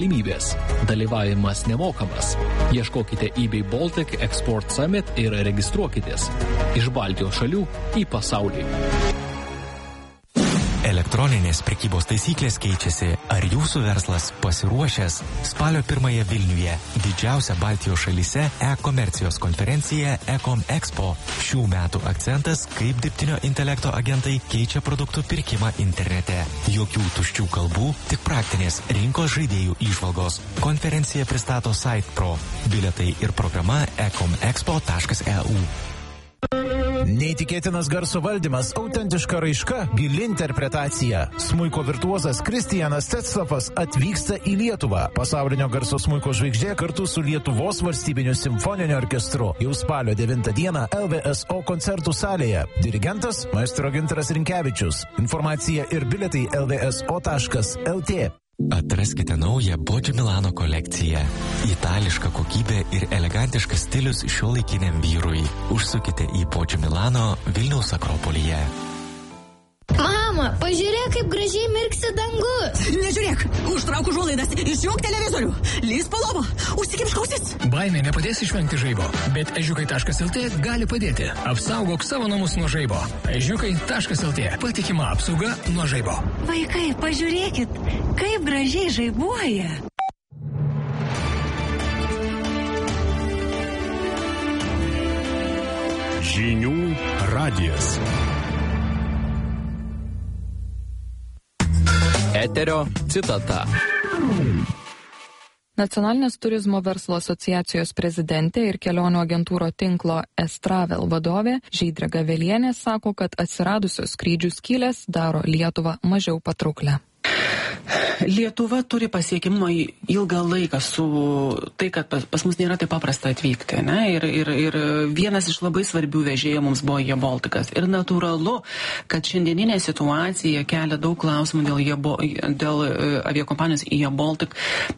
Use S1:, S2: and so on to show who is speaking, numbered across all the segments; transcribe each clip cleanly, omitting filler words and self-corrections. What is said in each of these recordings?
S1: galimybės. Dalyvavimas nemokamas. Ieškokite eBay Baltic Export Summit ir registruokitės. Iš Baltijos šalių į pasaulį.
S2: Elektroninės prekybos taisyklės keičiasi. Ar jūsų verslas pasiruošęs? Spalio 1 Vilniuje didžiausia Baltijos šalyse e-komercijos konferencija Ecom Expo. Šių metų akcentas, kaip dirbtinio intelekto agentai keičia produktų pirkimą internete. Jokių tuščių kalbų, tik praktinės rinkos žaidėjų įžvalgos. Konferencija pristato SitePro. Bilietai ir programa ecomexpo.eu.
S3: Neįtikėtinas garso valdymas, autentiška raiška, gili interpretacija. Smuiko virtuozas Kristijanas Tetslavas atvyksta į Lietuvą. Pasaulinio garso smuiko žvaigždė kartu su Lietuvos valstybiniu simfoniniu orkestru. Jau spalio 9 dieną LVSO koncertų salėje. Dirigentas maestro Gintaras Rinkevičius. Informacija ir bilietai lvso.lt.
S2: Atraskite naują Boggio Milano kolekciją. Itališka kokybė ir elegantiškas stilius šiuolaikiniam vyrui. Užsukite į Boggio Milano Vilniaus Akropolyje.
S4: Mama, pažiūrėk, kaip gražiai mirksi dangus.
S5: Nežiūrėk, užtrauk užuolaidas, išjunk televizorių, lįs po lova, užsikimšk ausis.
S6: Baimė nepadės išvengti žaibo, bet ežiukai.lt gali padėti. Apsaugok savo namus nuo žaibo. Ežiukai.lt. Patikima apsauga nuo žaibo.
S5: Vaikai, pažiūrėkit, kaip gražiai žaibuoja.
S7: Žinių radijas.
S1: Eterio citata.
S8: Nacionalinės turizmo verslo asociacijos prezidentė ir kelionių agentūro tinklo S-Travel vadovė Žydrė Gavelienė sako, kad atsiradusios skrydžių skylės daro Lietuvą mažiau patrauklę.
S9: Lietuva turi pasiekimą ilgą laiką su tai, kad pas mus nėra taip paprasta atvykti. Ne? Ir vienas iš labai svarbių vežėjų mums buvo Air Balticas. Ir natūralu, kad šiandieninė situacija kelia daug klausimų dėl aviakompanijos Air Baltic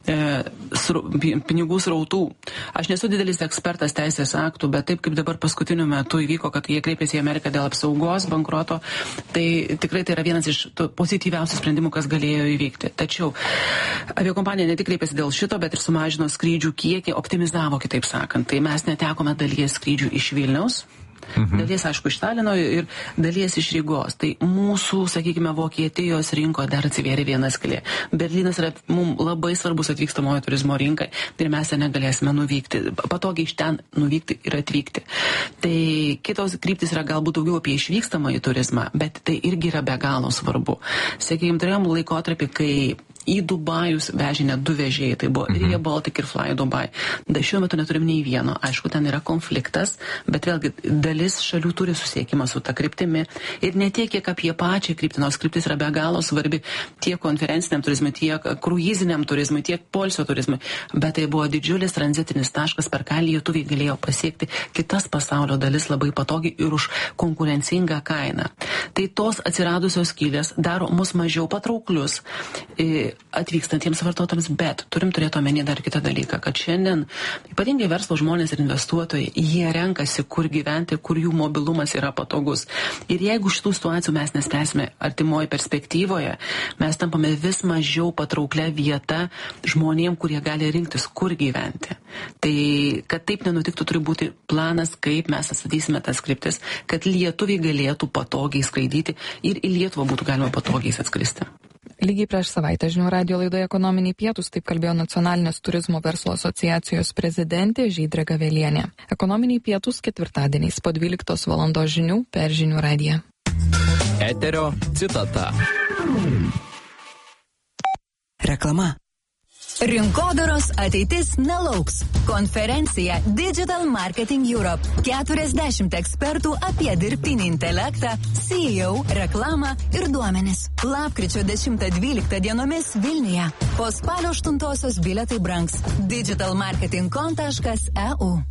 S9: pinigų srautų. Aš nesu didelis ekspertas teisės aktų, bet taip kaip dabar paskutiniu metu įvyko, kad jie kreipėsi į Ameriką dėl apsaugos, bankroto, tai tikrai tai yra vienas iš pozityviausių sprendimų, kas galėjo įvykti. Tačiau aviakompanija ne tik kreipėsi dėl šito, bet ir sumažino skrydžių kiekį, optimizavo, kitaip sakant. Tai mes netekome dalies skrydžių iš Vilniaus. Dalies, aišku, iš Talino ir dalies iš Rygos. Tai mūsų, sakykime, Vokietijos rinkoje dar atsivėrė viena skylė. Berlynas yra mums labai svarbus atvykstamojo turizmo rinkai ir mes negalėsime nuvykti, patogiai iš ten nuvykti ir atvykti. Tai kitos kryptis yra galbūt daugiau apie išvykstamąjį turizmą, bet tai irgi yra be galo svarbu. Sakykime, turėjom laikotarpį, kai į Dubajus vežė net 2 vežėjai, tai buvo ir Air Baltic ir Fly Dubai. Šiuo metu neturim nei vieno, aišku, ten yra konfliktas, bet vėlgi dalis šalių turi susiekimą su ta kryptimi ir ne tiek, kiek apie pačią kryptį, nors kryptis yra be galo svarbi tiek konferenciniam turizmui, tiek kruiziniam turizmui, tiek poilsio turizmui, bet tai buvo didžiulis tranzitinis taškas, per ką lietuviai galėjo pasiekti kitas pasaulio dalis labai patogiai ir už konkurencingą kainą. Tai tos atsiradusios skylės daro mus mažiau patrauklius atvykstantiems vartotojams, bet turim turėti omeny dar kitą dalyką, kad šiandien ypatingai verslo žmonės ir investuotojai, jie renkasi, kur gyventi, kur jų mobilumas yra patogus. Ir jeigu šitų situacijų mes nespręsime artimoje perspektyvoje, mes tampame vis mažiau patrauklę vietą žmonėm, kurie gali rinktis, kur gyventi. Tai, kad taip nenutiktų, turi būti planas, kaip mes atstatysime tas kryptis, kad lietuviai galėtų patogiai skraidyti ir į Lietuvą būtų galima patogiai atskristi.
S8: Lygiai prieš savaitę Žinių radijo laidoje Ekonominiai pietūs taip kalbėjo Nacionalinės turizmo verslo asociacijos prezidentė Žydrė Gavelienė. Ekonominiai pietūs ketvirtadieniais po 12 valandos žinių per Žinių radiją.
S1: Eterio citata.
S5: Reklama.
S10: Rinkodaros ateitis nelauks. Konferencija Digital Marketing Europe. 40 ekspertų apie dirbtinį intelektą, CEO, reklamą ir duomenis. Lapkričio 10-12 dienomis Vilniuje. Po spalio 8 bilietai brangs. digitalmarketing.eu